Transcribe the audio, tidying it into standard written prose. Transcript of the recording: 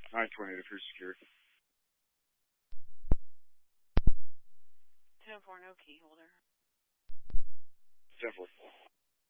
920 if you're secure. 10-4, no key holder. 10-4.